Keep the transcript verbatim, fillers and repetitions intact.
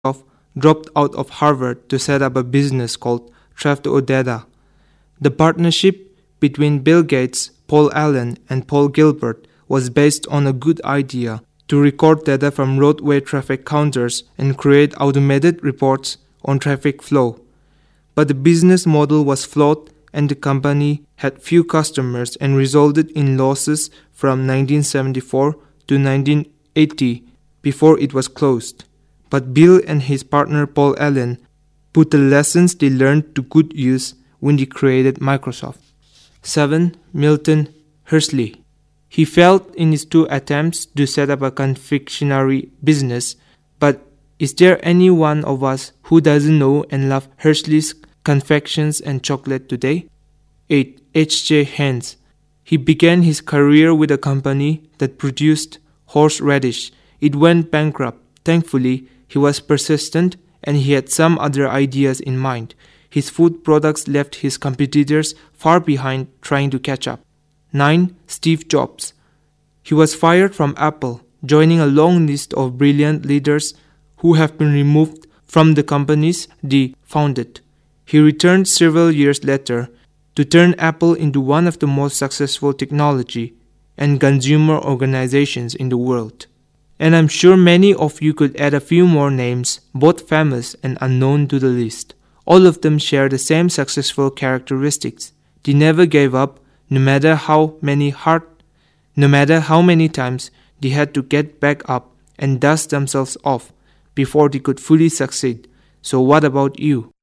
dropped out of Harvard to set up a business called Traft-O-Data. The partnership between Bill Gates, Paul Allen, and Paul Gilbert was based on a good idea to record data from roadway traffic counters and create automated reports on traffic flow. But the business model was flawed and the company had few customers and resulted in losses from nineteen seventy-four to nineteen eighty before it was closed. But Bill and his partner Paul Allen put the lessons they learned to good use when they created Microsoft. seven. Milton Hershey. He failed in his two attempts to set up a confectionery business, but is there any one of us who doesn't know and love Hershey's confections and chocolate today? eight. H J Heinz. He began his career with a company that produced horseradish. It went bankrupt. Thankfully, he was persistent and he had some other ideas in mind. His food products left his competitors far behind trying to catch up. nine. Steve Jobs. He was fired from Apple, joining a long list of brilliant leaders who have been removed from the companies they founded. He returned several years later to turn Apple into one of the most successful technology and consumer organizations in the world. And I'm sure many of you could add a few more names, both famous and unknown, to the list. All of them share the same successful characteristics. They never gave up, no matter how many hard, no matter how many times they had to get back up and dust themselves off before they could fully succeed. So what about you?